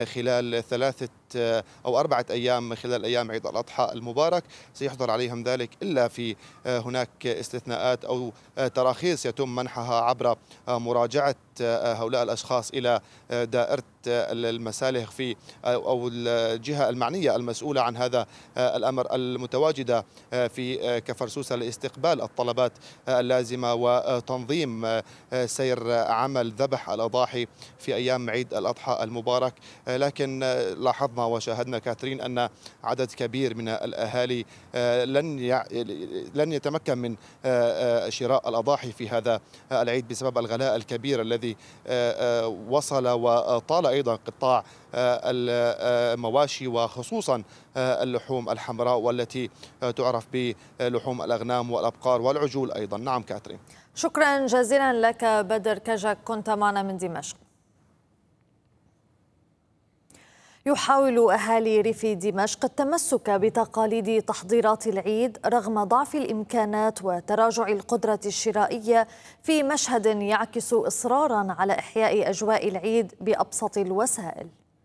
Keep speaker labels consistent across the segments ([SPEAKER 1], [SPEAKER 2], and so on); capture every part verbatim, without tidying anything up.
[SPEAKER 1] خلال ثلاثة أو أربعة أيام خلال أيام عيد الأضحى المبارك، سيحظر عليهم ذلك إلا في هناك استثناءات أو تراخيص يتم منحها عبر مراجعة هؤلاء الأشخاص إلى دائرة المسالخ في أو الجهة المعنية المسؤولة عن هذا الأمر المتواجدة في كفر سوسة لاستقبال الطلبات اللازمة وتنظيم سير عمل ذبح الأضاحي في أيام عيد الأضحى المبارك. لكن لاحظنا وشاهدنا كاترين أن عدد كبير من الأهالي لن لن يتمكن من شراء الأضاحي في هذا العيد بسبب الغلاء الكبير الذي وصل وطال أيضا قطاع المواشي وخصوصا اللحوم الحمراء والتي تعرف بلحوم الأغنام والأبقار والعجول أيضا. نعم كاترين.
[SPEAKER 2] شكرا جزيلا لك بدر كجك، كنت معنا من دمشق. يحاول أهالي ريف دمشق التمسك بتقاليد تحضيرات العيد رغم ضعف الإمكانات وتراجع القدرة الشرائية، في مشهد يعكس إصرارا على إحياء أجواء العيد بأبسط الوسائل.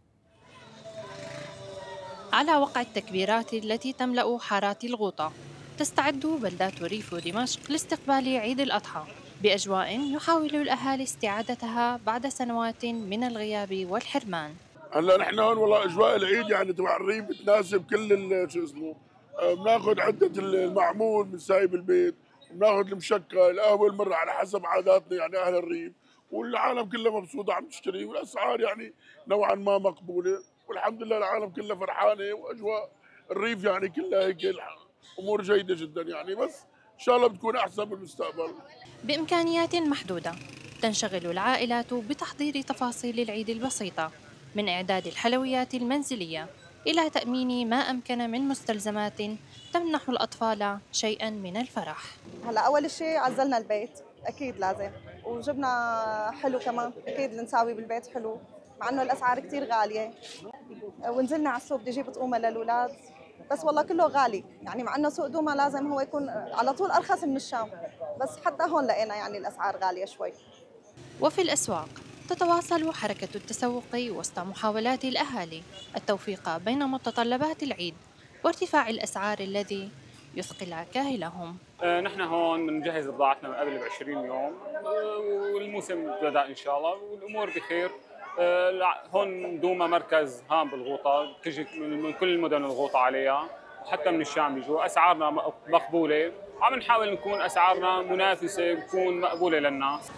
[SPEAKER 3] على وقع التكبيرات التي تملأ حارات الغوطة، تستعد بلدات ريف دمشق لاستقبال عيد الأضحى بأجواء يحاول الأهالي استعادتها بعد سنوات من الغياب والحرمان.
[SPEAKER 4] هلا نحن هون والله اجواء العيد يعني تبع الريف بتناسب كل شو اسمه، بناخذ عده المعمول من سايب البيت، بناخذ المشكل، القهوه المره على حسب عاداتنا يعني اهل الريف، والعالم كلها مبسوطه عم تشتري، والاسعار يعني نوعا ما مقبوله، والحمد لله العالم كلها فرحانه، واجواء الريف يعني كلها هيك امور جيده جدا يعني، بس ان شاء الله بتكون احسن بالمستقبل.
[SPEAKER 3] بامكانيات محدوده تنشغل العائلات بتحضير تفاصيل العيد البسيطه، من إعداد الحلويات المنزلية إلى تأمين ما أمكن من مستلزمات تمنح الأطفال شيئاً من الفرح.
[SPEAKER 5] هلا أول شيء عزلنا البيت أكيد لازم، وجبنا حلو كمان أكيد نساوي بالبيت حلو مع إنه الأسعار كتير غالية، ونزلنا على السوق بدي أجيب طعومة للأولاد، بس والله كله غالي يعني، مع إنه سوق دوما لازم هو يكون على طول أرخص من الشام، بس حتى هون لقينا يعني الأسعار غالية شوي.
[SPEAKER 3] وفي الأسواق تتواصل حركة التسوق وسط محاولات الأهالي التوفيق بين متطلبات العيد وارتفاع الأسعار الذي يثقل كاهلهم.
[SPEAKER 6] آه نحن هون بنجهز بضاعتنا من قبل بعشرين يوم، آه والموسم بدأ إن شاء الله والأمور بخير. آه هون دوما مركز هام بالغوطة، تجي من كل المدن الغوطة عليها وحتى من الشام بيجوا، أسعارنا مقبولة، عم نحاول نكون أسعارنا منافسة تكون مقبولة للناس.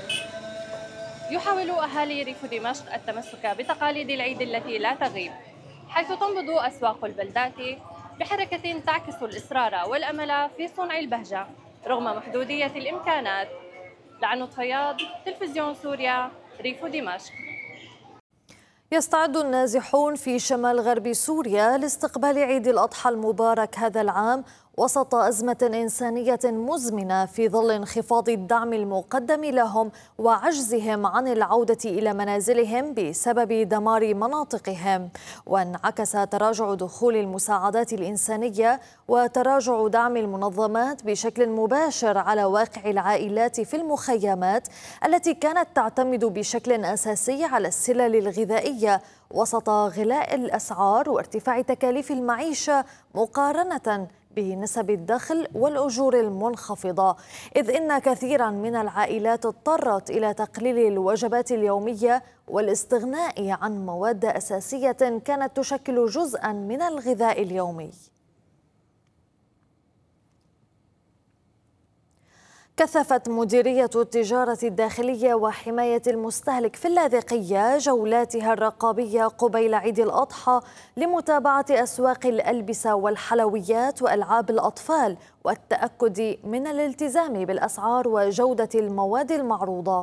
[SPEAKER 3] يحاول أهالي ريف دمشق التمسك بتقاليد العيد التي لا تغيب، حيث تنبض أسواق البلدات بحركة تعكس الإصرار والأمل في صنع البهجة رغم محدودية الإمكانات. لعنود فياض، تلفزيون سوريا، ريف دمشق.
[SPEAKER 2] يستعد النازحون في شمال غرب سوريا لاستقبال عيد الأضحى المبارك هذا العام وسط أزمة إنسانية مزمنة في ظل انخفاض الدعم المقدم لهم وعجزهم عن العودة إلى منازلهم بسبب دمار مناطقهم. وانعكس تراجع دخول المساعدات الإنسانية وتراجع دعم المنظمات بشكل مباشر على واقع العائلات في المخيمات التي كانت تعتمد بشكل أساسي على السلل الغذائية وسط غلاء الأسعار وارتفاع تكاليف المعيشة مقارنة بنسب الدخل والأجور المنخفضة، إذ إن كثيرا من العائلات اضطرت إلى تقليل الوجبات اليومية والاستغناء عن مواد أساسية كانت تشكل جزءا من الغذاء اليومي. كثفت مديرية التجارة الداخلية وحماية المستهلك في اللاذقية جولاتها الرقابية قبيل عيد الأضحى لمتابعة أسواق الألبسة والحلويات وألعاب الأطفال والتأكد من الالتزام بالأسعار وجودة المواد المعروضة.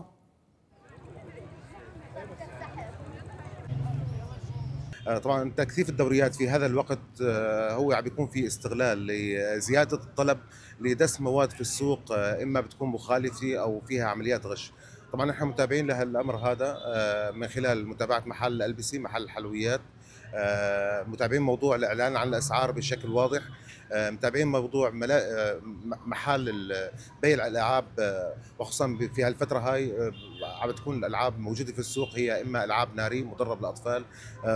[SPEAKER 7] طبعا تكثيف الدوريات في هذا الوقت هو عم بيكون في استغلال لزياده الطلب لدس مواد في السوق، اما بتكون مخالفه او فيها عمليات غش. طبعا نحن متابعين لهالامر هذا من خلال متابعه محل الالبسه، محل الحلويات، متابعين موضوع الاعلان عن الاسعار بشكل واضح، متابعين موضوع محل بيع الالعاب، وخصوصا في هالفتره هاي عم بتكون الالعاب موجوده في السوق هي اما العاب ناريه مضره بالاطفال